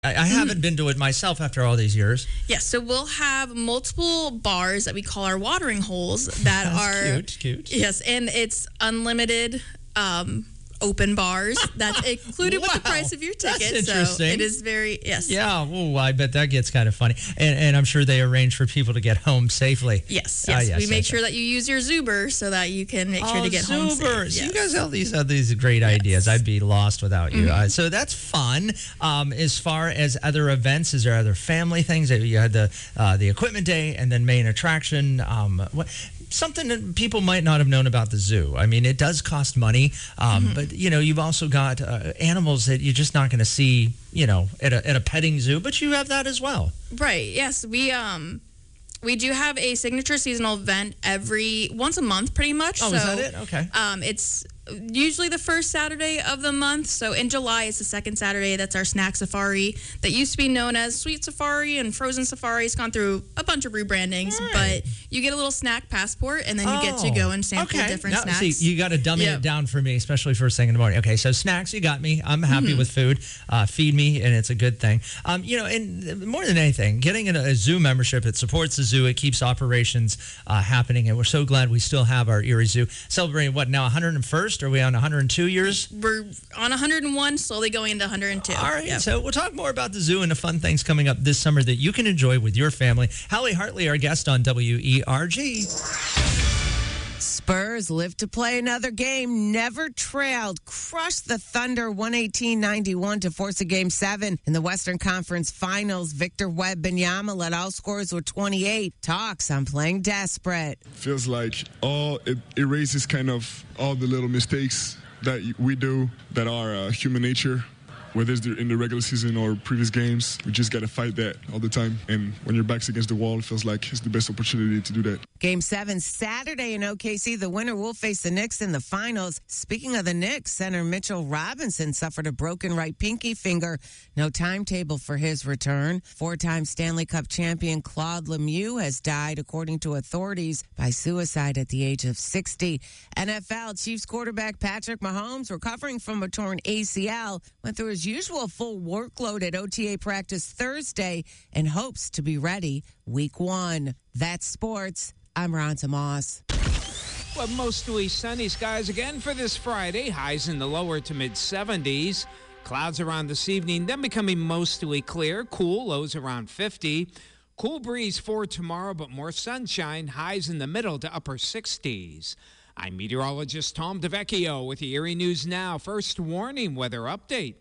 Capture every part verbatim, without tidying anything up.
I, I haven't been to it myself after all these years. Yes, so we'll have multiple bars that we call our watering holes that That's are cute, cute. Yes, and it's unlimited um, open bars. That's included with the Wow, price of your that's ticket. So interesting. it is very yes. Yeah, oh, I bet that gets kind of funny. And, and I'm sure they arrange for people to get home safely. Yes, Ah, yes. yes, we make yes, sure yes. that you use your Zuber so that you can make sure Oh, to get home Zuber. safe. So Yes. you guys have these have these great ideas. I'd be lost without you. Mm-hmm. Uh, so that's fun. Um, as far as other events, is there other family things? You had the uh, the equipment day and then main attraction. Um, what, something that people might not have known about the zoo. I mean, it does cost money, um, Mm-hmm. but you know, you've also got uh, animals that you're just not going to see, you know, at a at a petting zoo. But you have that as well. Right. Yes, we um we do have a signature seasonal event every once a month, pretty much. Oh, so, is that it? Okay. Um, it's usually the first Saturday of the month. So in July, it's the second Saturday. That's our snack safari that used to be known as Sweet Safari and Frozen Safari. It's gone through a bunch of rebrandings, Right. but you get a little snack passport, and then you get to go and sample okay. different Now, snacks. See, you got to dummy Yep. it down for me, especially first thing in the morning. Okay, so snacks, you got me. I'm happy Mm-hmm. with food. Uh, feed me, and it's a good thing. Um, you know, and more than anything, getting a, a zoo membership, it supports the zoo. It keeps operations uh, happening, and we're so glad we still have our Erie Zoo celebrating. What now? one hundred first? Are we on one hundred two years? We're on one hundred one, slowly going into one hundred two. All right, Yep. so we'll talk more about the zoo and the fun things coming up this summer that you can enjoy with your family. Hallie Hartley, our guest on W E R G. Spurs live to play another game, never trailed, crushed the Thunder one eighteen ninety-one to force a game seven. In the Western Conference Finals, Victor Wembanyama led all scorers with twenty-eight. Talks on playing desperate. Feels like all it erases kind of all the little mistakes that we do that are uh, human nature. Whether it's in the regular season or previous games, we just got to fight that all the time. And when your back's against the wall, it feels like it's the best opportunity to do that. Game seven Saturday in O K C. The winner will face the Knicks in the finals. Speaking of the Knicks, center Mitchell Robinson suffered a broken right pinky finger. No timetable for his return. Four-time Stanley Cup champion Claude Lemieux has died, according to authorities, by suicide at the age of sixty. N F L Chiefs quarterback Patrick Mahomes, recovering from a torn A C L, went through his usual full workload at O T A practice Thursday and hopes to be ready week one. That's sports. I'm Ronta Moss. Well, mostly sunny skies again for this Friday. Highs in the lower to mid seventies. Clouds around this evening, then becoming mostly clear. Cool, lows around fifty. Cool breeze for tomorrow, but more sunshine. Highs in the middle to upper sixties. I'm meteorologist Tom DeVecchio with the Erie News Now. First warning weather update.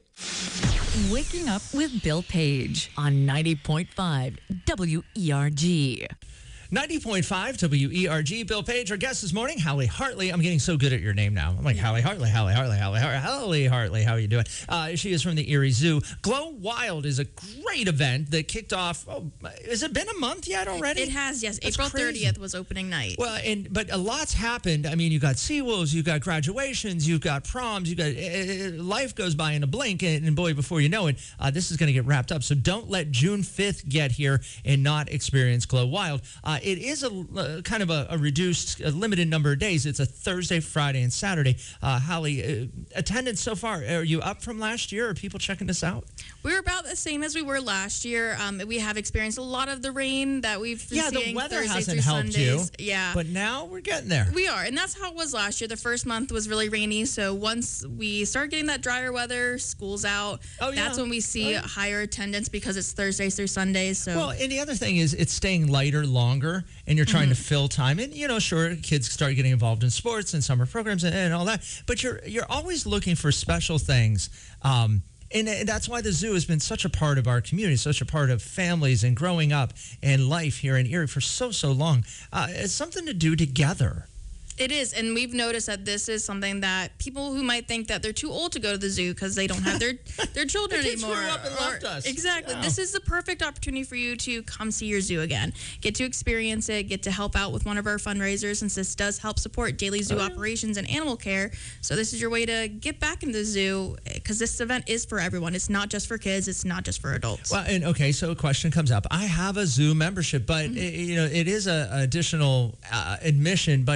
Waking up with Bill Page on ninety point five W E R G. ninety point five W E R G. Bill Page, our guest this morning, Hallie Hartley. I'm getting so good at your name now. I'm like, Hallie Hartley, Hallie Hartley, Hallie Hartley, Hallie Hartley. How are you doing? Uh, she is from the Erie Zoo. Glow Wild is a great event that kicked off, oh, has it been a month yet already? It has, yes. That's April crazy. thirtieth was opening night. Well, and but a lot's happened. I mean, you got Seawolves, you got graduations, you've got proms, you got uh, life goes by in a blink, and, and boy, before you know it, uh, this is going to get wrapped up. So don't let June fifth get here and not experience Glow Wild. Uh, it is a uh, kind of a, a reduced, a limited number of days. It's a Thursday, Friday, and Saturday. Uh, Hallie, uh, attendance so far, are you up from last year? Are people checking this out? We're about the same as we were last year. Um, we have experienced a lot of the rain that we've been Yeah, seeing the weather Thursdays hasn't through helped Sundays. you. Yeah. But now we're getting there. We are, and that's how it was last year. The first month was really rainy, so once we start getting that drier weather, school's out, Oh, yeah. that's when we see Right. higher attendance because it's Thursdays through Sundays. So Well, and the other thing is it's staying lighter longer, and you're trying to fill time. And, you know, sure, kids start getting involved in sports and summer programs and, and all that, but you're you're always looking for special things. Um, and, and that's why the zoo has been such a part of our community, such a part of families and growing up and life here in Erie for so, so long. Uh, it's something to do together. it is, and we've noticed that this is something that people who might think that they're too old to go to the zoo because they don't have their their children The kids anymore. grew up and left us. Exactly. Yeah. This is the perfect opportunity for you to come see your zoo again. Get to experience it, get to help out with one of our fundraisers, since this does help support daily zoo Oh, yeah. operations and animal care. So this is your way to get back into the zoo because this event is for everyone. It's not just for kids. It's not just for adults. Well, and okay, so a question comes up. I have a zoo membership, but Mm-hmm. i- you know, it is a, a additional uh, admission. But is it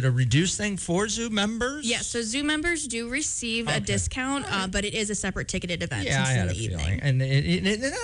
a reduced thing for Zoo members? Yeah, so Zoo members do receive Okay. a discount, uh, but it is a separate ticketed event Yeah, I since in had a the feeling. evening. And, it, it, it,